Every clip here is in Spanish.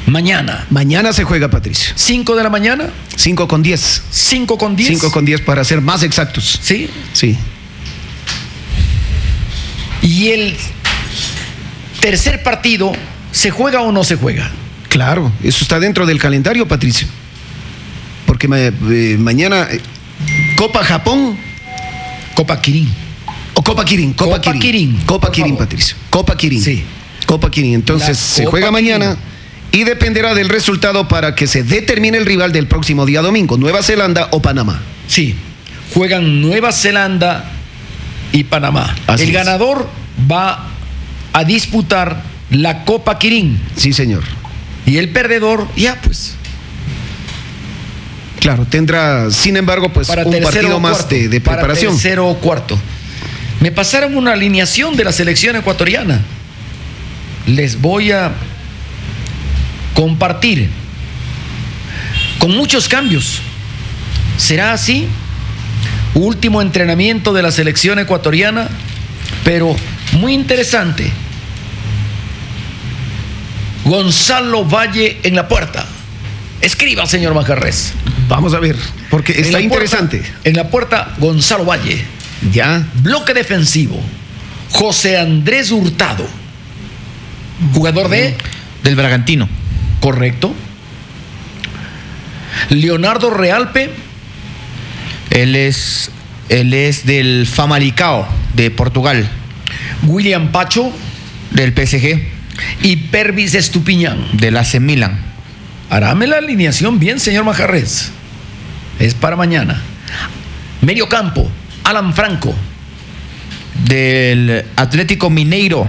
Mañana. Mañana se juega, Patricio. 5 de la mañana. 5:10. 5:10. 5:10 para ser más exactos. Sí. Sí. Y el tercer partido, ¿se juega o no se juega? Claro, eso está dentro del calendario, Patricio. Porque mañana Copa Japón. Copa Kirin. O Copa Kirin. Copa Kirin. Copa Kirin, Patricio. Copa Kirin. Sí. Copa Kirin. Entonces se juega mañana y dependerá del resultado para que se determine el rival del próximo día domingo, Nueva Zelanda o Panamá. Sí, juegan Nueva Zelanda y Panamá. Así el es. ganador va a disputar la Copa Kirin. Sí, señor. Y el perdedor, ya pues. Claro, tendrá, sin embargo, pues Para un partido más de preparación. Para tercero o cuarto. Me pasaron una alineación de la selección ecuatoriana. Les voy a compartir con muchos cambios. ¿Será así? Último entrenamiento de la selección ecuatoriana, pero muy interesante. Gonzalo Valle en la puerta. Escriba, señor Manjarres. Vamos a ver, porque está interesante. En la puerta, Gonzalo Valle. Ya. Bloque defensivo, José Andrés Hurtado, jugador del Bragantino. Correcto. Leonardo Realpe. Él es del Famalicão de Portugal. William Pacho. Del PSG. Y Pervis Estupiñán. Del AC Milan. Harame la alineación bien, señor Manjarres. Es para mañana. Medio campo, Alan Franco. Del Atlético Mineiro.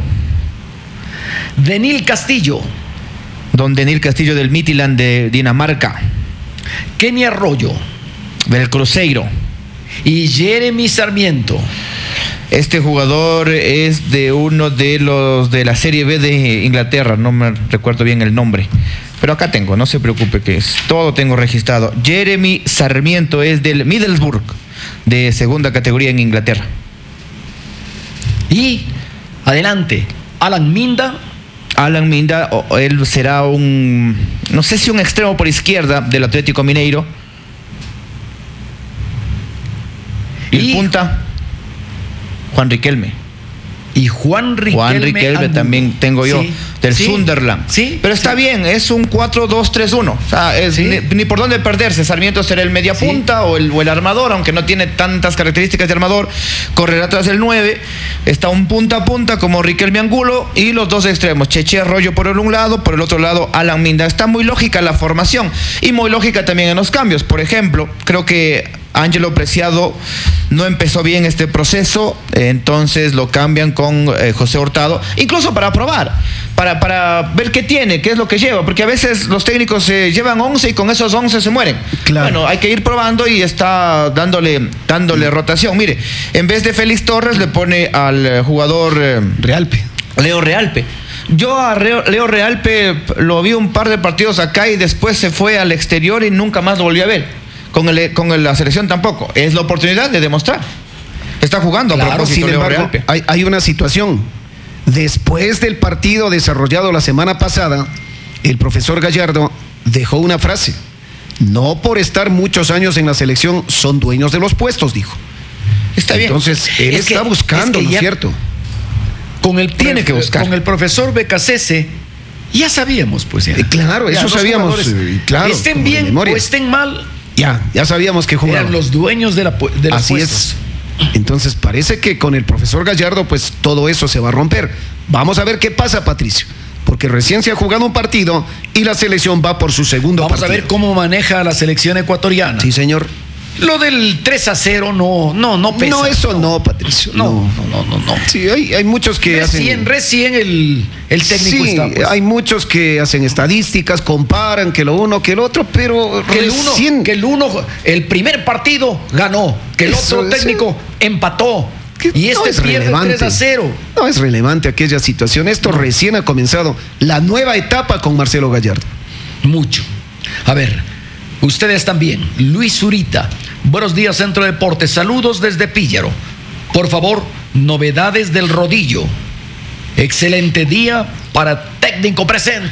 Denil Castillo. Don Denil Castillo del Midtjylland de Dinamarca. Kenny Arroyo. Del Cruzeiro. Y Jeremy Sarmiento. Este jugador es de uno de los de la Serie B de Inglaterra, no me recuerdo bien el nombre, pero acá tengo, no se preocupe que es, todo tengo registrado. Jeremy Sarmiento es del Middlesbrough, de segunda categoría en Inglaterra. Y adelante, Alan Minda. Alan Minda, él será no sé si un extremo por izquierda del Atlético Mineiro. Y el punta, Juan Riquelme. Y Juan Riquelme también tengo yo, sí, del Sunderland. Sí, pero está bien, es un 4-2-3-1. O sea, ni por dónde perderse. Sarmiento será el media punta o el armador, aunque no tiene tantas características de armador. Correrá tras el 9. Está un punta a punta como Riquelme Angulo y los dos extremos, Cheche Arroyo por un lado, por el otro lado Alan Minda. Está muy lógica la formación y muy lógica también en los cambios. Por ejemplo, creo que Ángelo Preciado no empezó bien este proceso, entonces lo cambian con José Hurtado, incluso para probar, para ver qué tiene, qué es lo que lleva, porque a veces los técnicos llevan 11 y con esos 11 se mueren. Claro. Bueno, hay que ir probando y está dándole rotación. Mire, en vez de Félix Torres le pone al jugador Leo Realpe. Yo a Leo Realpe lo vi un par de partidos acá y después se fue al exterior y nunca más lo volví a ver. Con la selección tampoco. Es la oportunidad de demostrar. Está jugando, claro, a propósito, sin embargo, hay una situación. Después del partido desarrollado la semana pasada, el profesor Gallardo dejó una frase. No por estar muchos años en la selección son dueños de los puestos, dijo. Está bien. Entonces, él está buscando, ¿no es cierto? Tiene que buscar. Con el profesor Becasese ya sabíamos, pues. Claro, eso sabíamos. Claro, estén bien o estén mal. Ya sabíamos que jugaban. Eran los dueños de los Así puestos. Es. Entonces parece que con el profesor Gallardo pues todo eso se va a romper. Vamos a ver qué pasa, Patricio, porque recién se ha jugado un partido y la selección va por su segundo partido. Vamos a ver cómo maneja la selección ecuatoriana. Sí, señor. Lo del 3-0 no pesa. No, eso no, Patricio. No. Sí, hay muchos que recién el técnico está. Pues. Hay muchos que hacen estadísticas, comparan que lo uno, que el otro, pero el primer partido ganó, que el otro técnico empató. Y pierde 3-0. No es relevante aquella situación. Esto recién ha comenzado la nueva etapa con Marcelo Gallardo. Mucho. A ver, ustedes también. Luis Zurita. Buenos días, Centro Deportes. Saludos desde Píllaro. Por favor, novedades del rodillo. Excelente día para técnico presente.